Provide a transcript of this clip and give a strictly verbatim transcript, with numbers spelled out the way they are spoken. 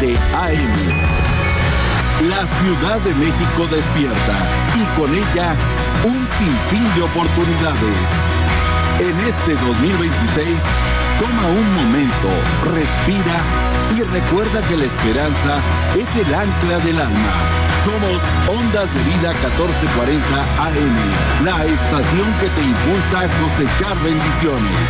veinte A M. La Ciudad de México despierta y con ella un sinfín de oportunidades. En este dos mil veintiséis, toma un momento, respira y recuerda que la esperanza es el ancla del alma. Somos Ondas de Vida catorce cuarenta A M, la estación que te impulsa a cosechar bendiciones.